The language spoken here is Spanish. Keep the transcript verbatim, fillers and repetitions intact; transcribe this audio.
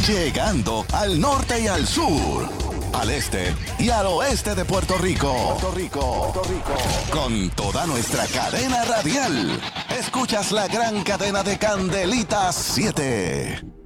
Llegando al norte y al sur, al este y al oeste de Puerto Rico. Puerto Rico, Puerto Rico. Con toda nuestra cadena radial. Escuchas la gran cadena de Candelitas siete.